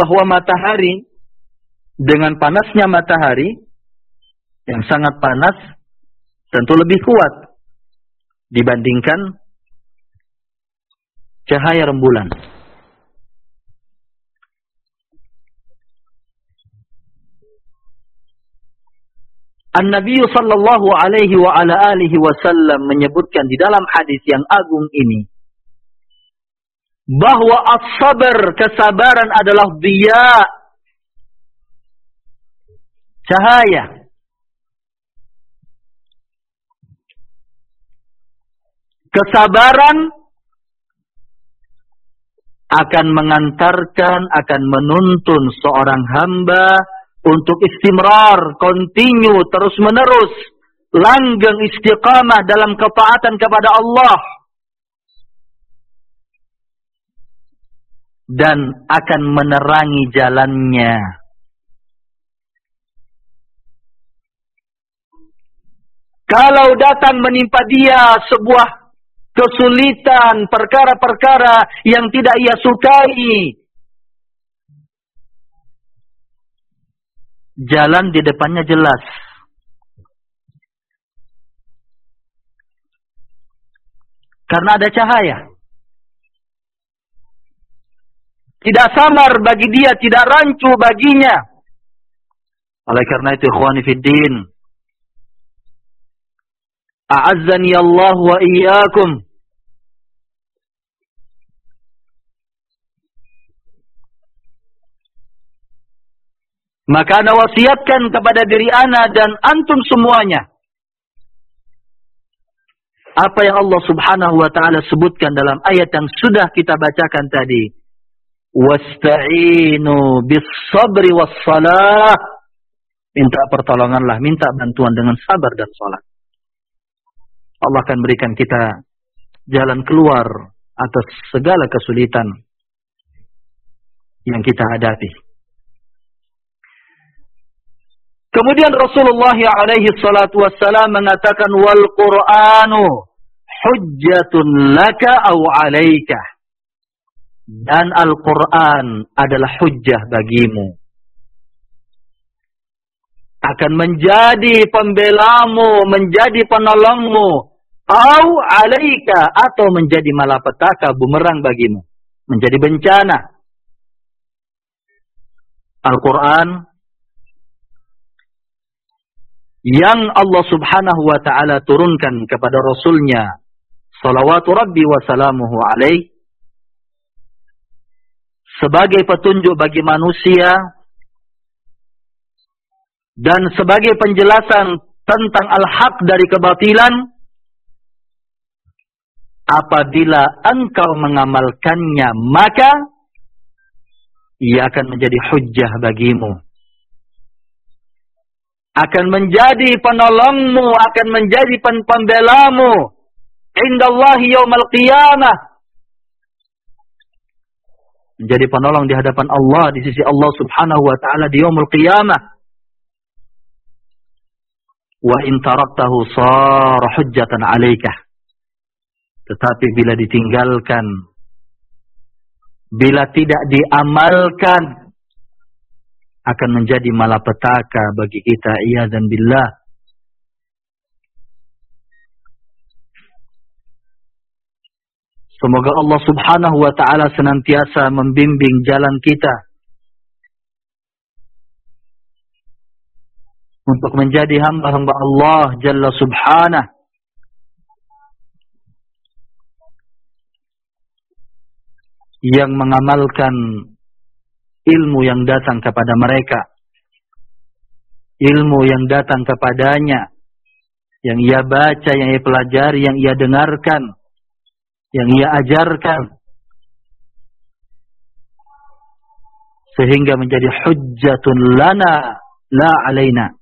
bahwa matahari, dengan panasnya matahari yang sangat panas, tentu lebih kuat dibandingkan cahaya rembulan. An-Nabi sallallahu alaihi wa ala alihi wasallam menyebutkan di dalam hadis yang agung ini bahwa as-sabr, kesabaran adalah diya, cahaya. Kesabaran akan mengantarkan, akan menuntun seorang hamba untuk istimrar, continue, terus menerus, langgeng istiqamah dalam ketaatan kepada Allah. Dan akan menerangi jalannya. Kalau datang menimpa dia sebuah kesulitan, perkara-perkara yang tidak ia sukai, jalan di depannya jelas. Karena ada cahaya. Tidak samar bagi dia, tidak rancu baginya. Oleh karena itu, ikhwani fiddin, a'azzani Allah wa iyyakum. Maka ana wasiatkan kepada diri ana dan antum semuanya apa yang Allah Subhanahu wa taala sebutkan dalam ayat yang sudah kita bacakan tadi. Wasta'inu bis-sabri was-salah. Minta pertolonganlah, minta bantuan dengan sabar dan salat. Allah akan berikan kita jalan keluar atas segala kesulitan yang kita hadapi. Kemudian Rasulullah alaihi salatu wassalam mengatakan, wal Qur'anu hujjatun laka aw alaika. Dan Al-Quran adalah hujjah bagimu. Akan menjadi pembelamu, menjadi penolongmu. Aw alaika, atau menjadi malapetaka, bumerang bagimu. Menjadi bencana. Al-Quran yang Allah Subhanahu wa ta'ala turunkan kepada Rasulnya, salawatu Rabbi wa salamuhu alaih, sebagai petunjuk bagi manusia dan sebagai penjelasan tentang al-haq dari kebatilan. Apabila engkau mengamalkannya, maka ia akan menjadi hujjah bagimu, akan menjadi penolongmu, akan menjadi pembelamu indallahi yaumal qiyamah, menjadi penolong di hadapan Allah, di sisi Allah Subhanahu wa ta'ala di yaumul qiyamah. Wa in taraktahu sara hujjatan 'alaika. Tetapi bila ditinggalkan, bila tidak diamalkan, akan menjadi malapetaka bagi kita, iyadzan billah. Semoga Allah Subhanahu wa ta'ala senantiasa membimbing jalan kita untuk menjadi hamba-hamba Allah Jalla Subhanahu, yang mengamalkan ilmu yang datang kepada mereka, ilmu yang datang kepadanya, yang ia baca, yang ia pelajari, yang ia dengarkan, yang ia ajarkan, sehingga menjadi hujjatun lana la alaina.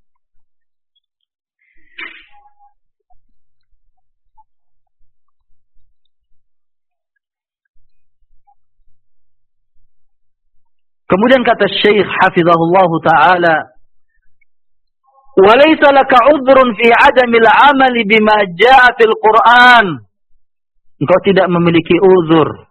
Kemudian kata Syekh hafizahullah ta'ala, وَلَيْسَ لَكَ عُذْرٌ فِي عَدَمِ الْعَمَلِ بِمَا جَاءَ فِي الْقُرْآنِ. Engkau tidak memiliki uzur